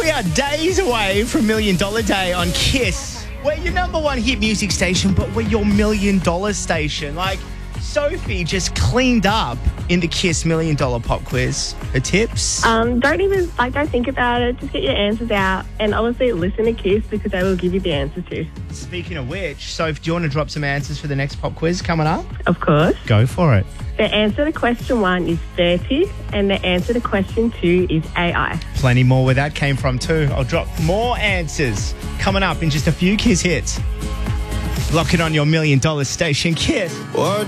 We are days away from $1 Million Day on Kiss. We're your number one hit music station, but we're your $1 Million station. Like, Sophie just cleaned up in the Kiss $1 Million pop quiz. Her tips? Don't think about it. Just get your answers out. And obviously listen to Kiss because they will give you the answers too. Speaking of which, Soph, do you want to drop some answers for the next pop quiz coming up? Of course. Go for it. The answer to question 1 is 30 and the answer to question 2 is AI. Plenty more where that came from too. I'll drop more answers coming up in just a few Kiss hits. Lock it on your $1 Million station, Kiss.